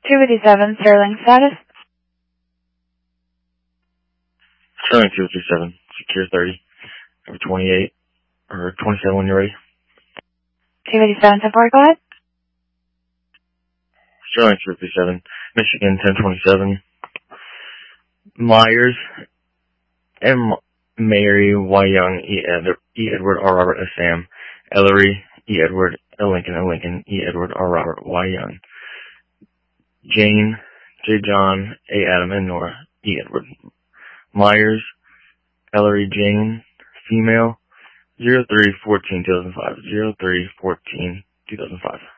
257, Sterling status. Sterling 257, secure 30, over 28, or 27 when you're ready. 257, 10-4, go ahead. Sterling 257, Michigan 1027, Myers, M. Mary, Y. Young, E. Edward, R. Robert, S. Sam, Ellery, E. Edward, L. Lincoln, E. Edward, R. Robert, Y. Young, Jane, J. John, A. Adam, and Nora, E. Edward, Myers, Ellery, Jane, female, 03-14-2005, 03-14-2005.